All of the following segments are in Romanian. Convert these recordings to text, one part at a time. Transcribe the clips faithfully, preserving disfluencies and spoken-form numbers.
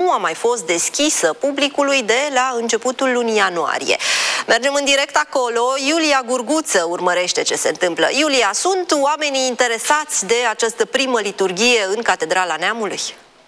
nu a mai fost deschisă publicului de la începutul lunii ianuarie. Mergem în direct acolo. Iulia Gurguță urmărește ce se întâmplă. Iulia, sunt oamenii interesați de această primă liturghie în Catedrala Neamului?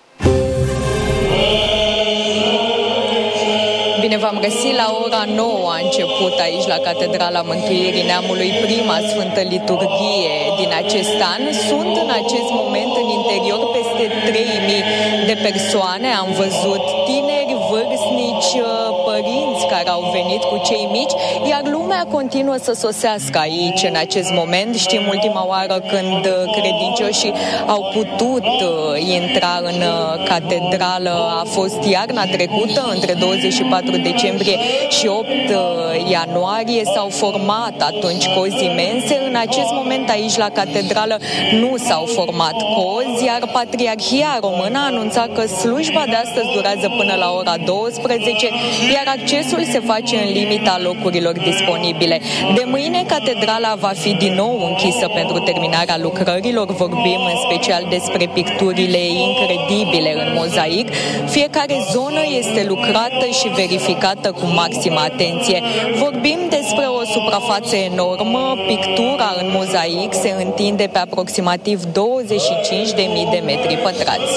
Bine v-am găsit. La ora nouă a început aici la Catedrala Mântuirii Neamului prima Sfântă Liturghie din acest an. Sunt în acest moment în interior peste trei mii de persoane. Am văzut tineri, vârstnici, părinți care au venit cu cei mici, iar lumea continuă să sosească aici în acest moment. Știm ultima oară când credincioșii au putut intra în catedrală a fost iarna trecută, între douăzeci și patru decembrie și opt ianuarie. S-au format atunci cozi imense. În acest moment aici la catedrală nu s-au format cozi, iar Patriarhia Română a anunțat că slujba de astăzi durează până la ora douăsprezece, iar accesul se face în limita locurilor disponibile. De mâine catedrala va fi din nou închisă pentru terminarea lucrărilor. Vorbim în special despre picturile incredibile în mozaic. Fiecare zonă este lucrată și verificată cu maximă atenție. Vorbim despre o suprafață enormă. Pictura în mozaic se întinde pe aproximativ douăzeci și cinci de mii de metri pătrați.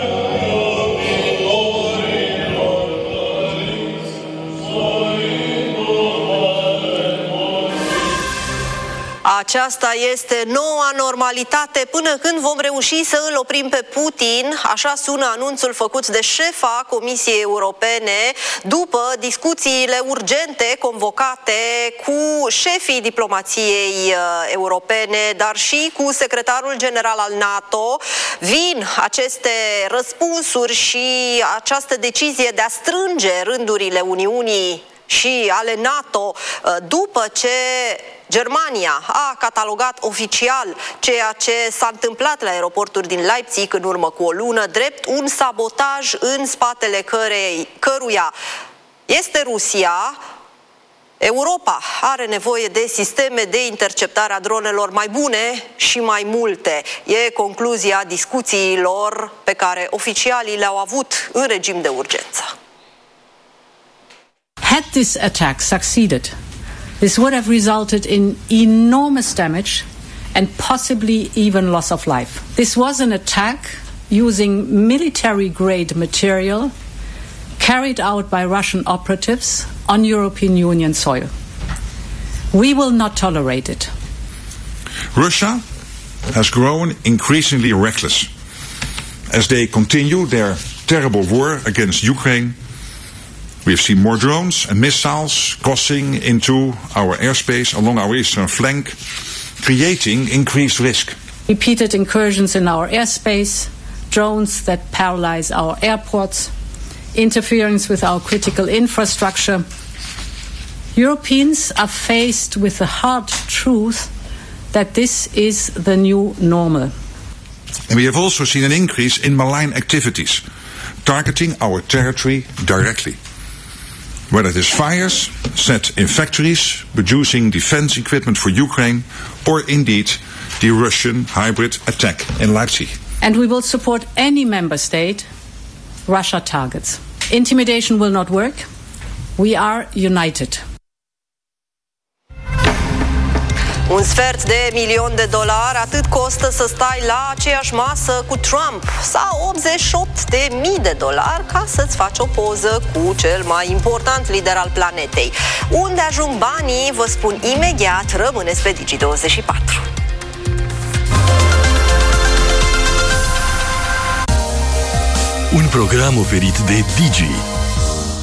Aceasta este noua normalitate până când vom reuși să îl oprim pe Putin. Așa sună anunțul făcut de șefa Comisiei Europene după discuțiile urgente convocate cu șefii diplomației europene, dar și cu secretarul general al NATO. Vin aceste răspunsuri și această decizie de a strânge rândurile Uniunii și ale NATO după ce Germania a catalogat oficial ceea ce s-a întâmplat la aeroporturi din Leipzig în urmă cu o lună drept un sabotaj în spatele cărei, căruia este Rusia. Europa are nevoie de sisteme de interceptare a dronelor mai bune și mai multe. E concluzia discuțiilor pe care oficialii le-au avut în regim de urgență. Had this attack succeeded, this would have resulted in enormous damage and possibly even loss of life. This was an attack using military-grade material carried out by Russian operatives on European Union soil. We will not tolerate it. Russia has grown increasingly reckless as they continue their terrible war against Ukraine. We have seen more drones and missiles crossing into our airspace along our eastern flank, creating increased risk. Repeated incursions in our airspace, drones that paralyze our airports, interference with our critical infrastructure. Europeans are faced with the hard truth that this is the new normal. And we have also seen an increase in malign activities, targeting our territory directly. Whether it is fires set in factories producing defense equipment for Ukraine, or indeed the Russian hybrid attack in Leipzig. And we will support any member state Russia targets. Intimidation will not work. We are united. Un sfert de milion de dolari, atât costă să stai la aceeași masă cu Trump, sau optzeci și opt de mii de dolari ca să-ți faci o poză cu cel mai important lider al planetei. Unde ajung banii, vă spun imediat, rămâneți pe Digi douăzeci și patru. Un program oferit de Digi,